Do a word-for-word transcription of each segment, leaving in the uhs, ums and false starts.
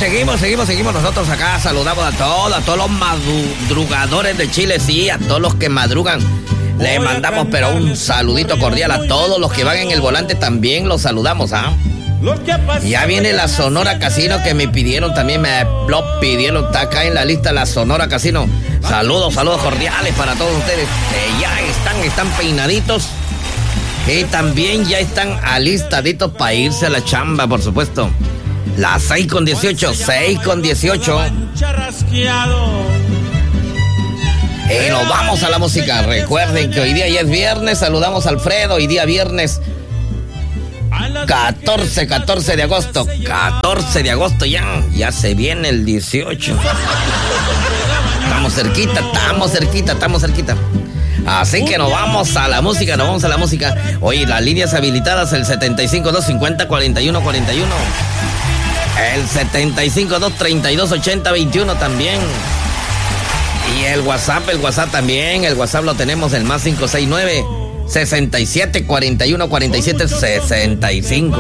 seguimos, seguimos, seguimos. Nosotros acá saludamos a todos, a todos los madrugadores de Chile, sí, a todos los que madrugan. Le mandamos, pero un saludito cordial a todos los que van en el volante, también los saludamos, ¿ah? Ya viene la Sonora Casino que me pidieron, también me lo pidieron, está acá en la lista la Sonora Casino. Saludos, saludos cordiales para todos ustedes que ya están, están peinaditos y también ya están alistaditos para irse a la chamba, por supuesto. Las seis con dieciocho, seis con dieciocho. Y nos vamos a la música. Recuerden que hoy día ya es viernes. Saludamos a Alfredo. Hoy día viernes catorce, catorce de agosto. catorce de agosto ya. Ya se viene el dieciocho. Estamos cerquita, estamos cerquita, estamos cerquita. Así que nos vamos a la música, nos vamos a la música. Oye, las líneas habilitadas, el setenta y cinco dos cincuenta cuarenta y uno cuarenta y uno. El setenta y cinco dos treinta y dos ochenta veintiuno también. Y el WhatsApp, el WhatsApp también. El WhatsApp lo tenemos, el más cinco seis nueve sesenta y siete cuarenta y uno cuarenta y siete sesenta y cinco.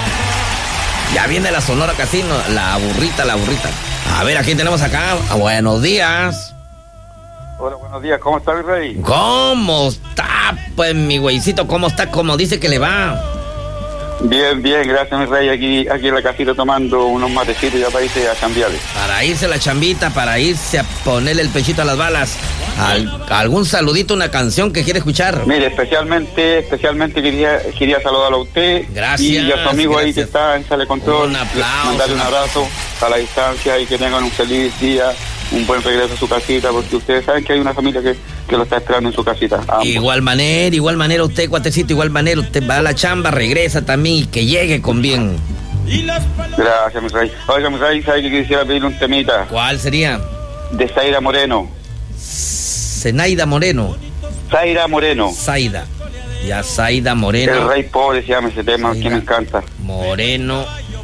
Ya viene la Sonora Casino, la burrita, la burrita. A ver, aquí tenemos acá. Buenos días. Hola, buenos días. ¿Cómo está, mi rey? ¿Cómo está, pues, mi güeycito? ¿Cómo está? ¿Cómo dice que le va? Bien, bien, gracias, mi rey. Aquí, aquí en la casita tomando unos matecitos ya para irse a chambearle. Para irse a la chambita, para irse a ponerle el pechito a las balas. Al, ¿Algún saludito, una canción que quiere escuchar? Mire, especialmente, especialmente quería, quería saludarlo a usted. Gracias. Y a su amigo gracias. ahí que está en Sale Control. Un aplauso. Mandarle un abrazo a la distancia y que tengan un feliz día, un buen regreso a su casita, porque ustedes saben que hay una familia que, que lo está esperando en su casita. Ambos. Igual manera, igual manera usted, cuatecito, igual manera usted va a la chamba, regresa también y que llegue con bien. Gracias, mi rey. Oiga, mi rey, ¿sabe que quisiera pedirle un temita? ¿Cuál sería? De Zaira Moreno. Zenaida Moreno. Zaira Moreno. Zaida. Ya, Zaida Moreno. El Rey Pobre se llama ese tema, Zaida que me encanta. Moreno.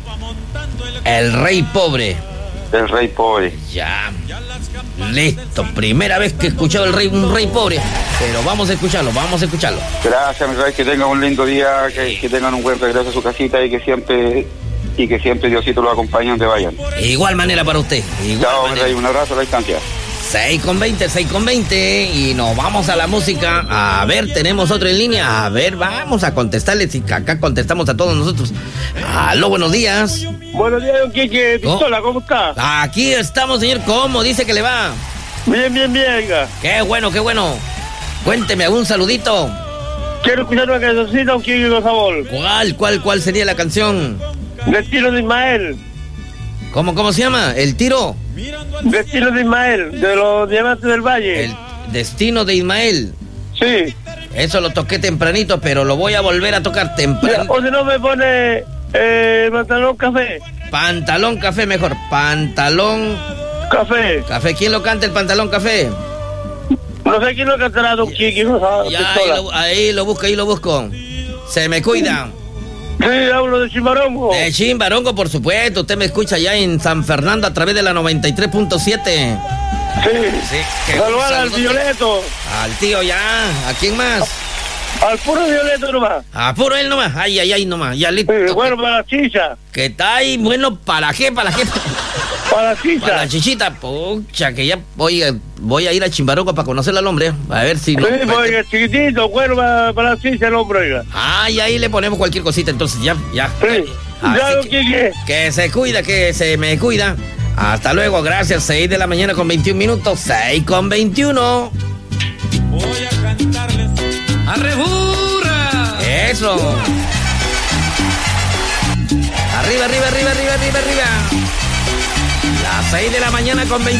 El Rey Pobre. El Rey Pobre. Ya. Listo. Primera vez que he escuchado el rey, un Rey Pobre. Pero vamos a escucharlo, vamos a escucharlo. Gracias, mi rey, que tengan un lindo día, que, que tengan un buen regreso a su casita y que siempre y que siempre Diosito los acompañe donde vayan. Igual manera para usted. Igual Chao, mi manera. rey, un abrazo a la distancia. seis con veinte, seis con veinte y nos vamos a la música. A ver, tenemos otro en línea. A ver, vamos a contestarles y acá contestamos a todos nosotros. Aló, buenos días. Buenos días, don Quique. Pistola, ¿cómo está? Aquí estamos, señor. ¿Cómo dice que le va? Bien, bien, bien. Qué bueno, qué bueno. Cuénteme algún saludito. Quiero escuchar una cancioncita, don Quique con sabor. ¿Cuál, cuál, cuál sería la canción? Destino de Ismael. ¿Cómo, cómo se llama? ¿El tiro? Destino de Ismael, de los Diamantes del Valle. El destino de Ismael. Sí. Eso lo toqué tempranito, pero lo voy a volver a tocar temprano. O si no me pone eh, pantalón café. Pantalón café mejor. Pantalón Café. café. ¿Quién lo canta el pantalón café? No sé quién lo cantará, don Quique con sabor. Ya, ahí lo, ahí lo busco, ahí lo busco. Se me cuida. Sí, hablo de Chimbarongo. De Chimbarongo, por supuesto. Usted me escucha ya en San Fernando a través de la noventa y tres punto siete. Sí. Sí, que Saludar al saludo- Violeto. Al tío ya. ¿A quién más? Al puro Violeto nomás. A puro él nomás. Ay, ay, ay, nomás. Ya listo. Sí, bueno, para la chicha. ¿Qué está ahí? Bueno, ¿para qué? ¿Para qué? Para la chicha. Para la chichita. Pucha, que ya voy, voy a ir a Chimbarongo para conocer al hombre. A ver si... Sí, no- porque chiquitito, bueno, para, para la chicha el hombre, oiga. Ah, y ahí le ponemos cualquier cosita, entonces ya, ya. Sí. Así Ya, don que- Quique. Que se cuida, que se me cuida. Hasta luego, gracias. seis de la mañana con veintiún minutos. seis con veintiuno. Voy a cantarles ¡Arrebura! Eso. Arriba, arriba, arriba, arriba, arriba, arriba. Las seis de la mañana con veintiún.